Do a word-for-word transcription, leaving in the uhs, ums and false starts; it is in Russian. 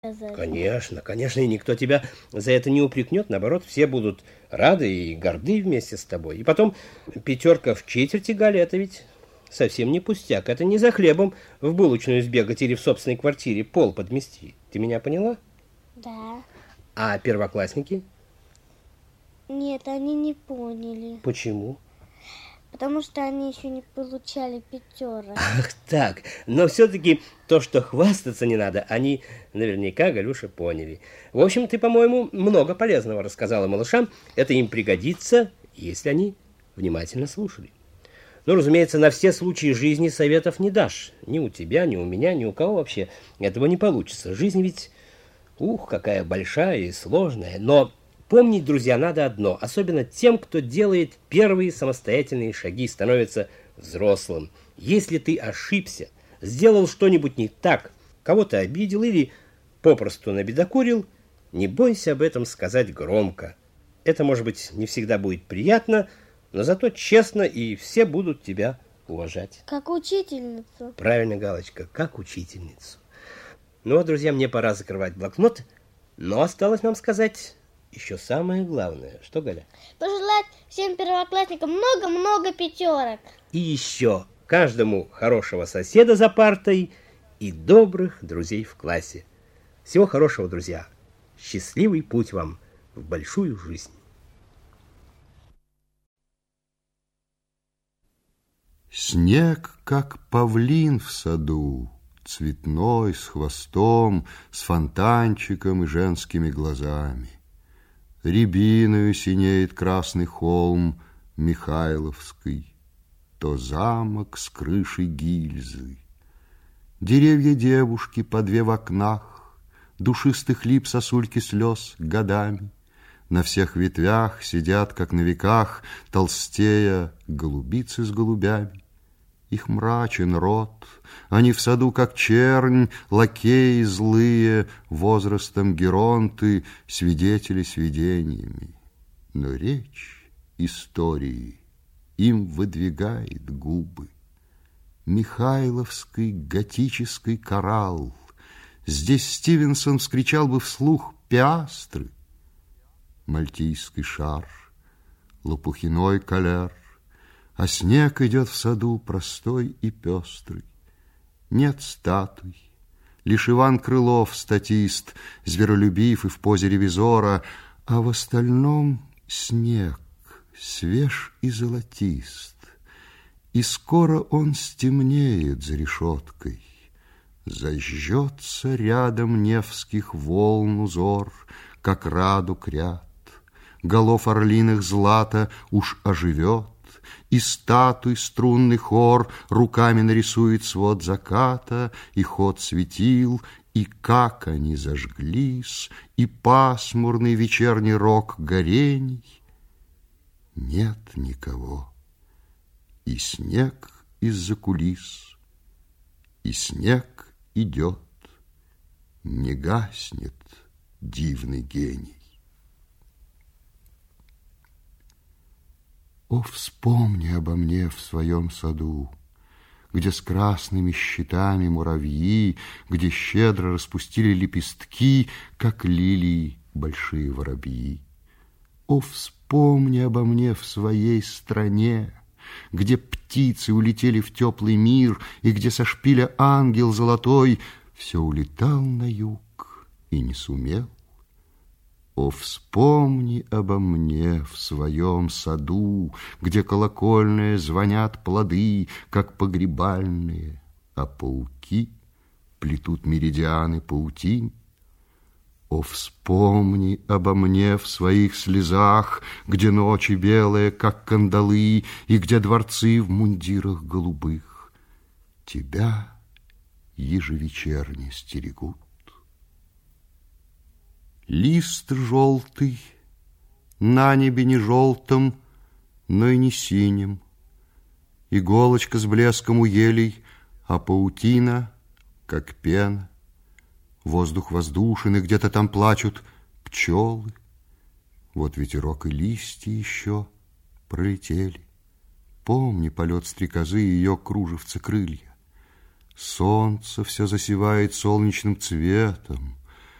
сказать. Конечно, конечно, и никто тебя за это не упрекнет. Наоборот, все будут рады и горды вместе с тобой. И потом пятерка в четверти, Галя, это ведь совсем не пустяк. Это не за хлебом в булочную сбегать или в собственной квартире пол подмести. Ты меня поняла? Да. А первоклассники? Нет, они не поняли. Почему? Потому что они еще не получали пятерок. Ах так, но все-таки то, что хвастаться не надо, они наверняка, Галюша, поняли. В общем, ты, по-моему, много полезного рассказала малышам. Это им пригодится, если они внимательно слушали. Ну, разумеется, на все случаи жизни советов не дашь. Ни у тебя, ни у меня, ни у кого вообще этого не получится. Жизнь ведь, ух, какая большая и сложная. Но помнить, друзья, надо одно. Особенно тем, кто делает первые самостоятельные шаги, становится взрослым. Если ты ошибся, сделал что-нибудь не так, кого-то обидел или попросту набедокурил, не бойся об этом сказать громко. Это, может быть, не всегда будет приятно, но зато честно, и все будут тебя уважать. Как учительницу. Правильно, Галочка, как учительницу. Ну вот, друзья, мне пора закрывать блокнот, но осталось нам сказать еще самое главное. Что, Галя? Пожелать всем первоклассникам много-много пятерок. И еще каждому хорошего соседа за партой и добрых друзей в классе. Всего хорошего, друзья. Счастливый путь вам в большую жизнь. Снег, как павлин в саду, цветной, с хвостом, с фонтанчиком и женскими глазами. Рябиною синеет красный холм Михайловский, то замок с крышей гильзы. Деревья девушки по две в окнах, душистых лип сосульки слез годами. На всех ветвях сидят, как на веках, толстея голубицы с голубями. Их мрачен рот, они в саду, как чернь, лакеи злые, возрастом геронты, свидетели с видениями. Но речь истории им выдвигает губы. Михайловский готический коралл. Здесь Стивенсон вскричал бы вслух пиастры. Мальтийский шар, лопухиной калер, а снег идет в саду простой и пестрый. Нет статуй, лишь Иван Крылов, статист, зверолюбив и в позе ревизора, а в остальном снег, свеж и золотист, и скоро он стемнеет за решеткой. Зажжется рядом невских волн узор, как радуг ряд. Голов орлиных злато уж оживет, и статуй струнный хор руками нарисует свод заката и ход светил, и как они зажглись, и пасмурный вечерний рок горений. Нет никого, и снег из-за кулис, и снег идет, не гаснет дивный гений. О, вспомни обо мне в своем саду, где с красными щитами муравьи, где щедро распустили лепестки, как лилии большие воробьи. О, вспомни обо мне в своей стране, где птицы улетели в теплый мир, и где со шпиля ангел золотой все улетал на юг и не сумел. О, вспомни обо мне в своем саду, где колокольные звонят плоды, как погребальные, а пауки плетут меридианы паутин. О, вспомни обо мне в своих слезах, где ночи белые, как кандалы, и где дворцы в мундирах голубых тебя ежевечерне стерегут. Лист желтый, на небе не желтом, но и не синим. Иголочка с блеском у елей, а паутина, как пена. Воздух воздушен, и где-то там плачут пчелы. Вот ветерок и листья еще пролетели. Помни полет стрекозы и ее кружевцы крылья. Солнце все засевает солнечным цветом.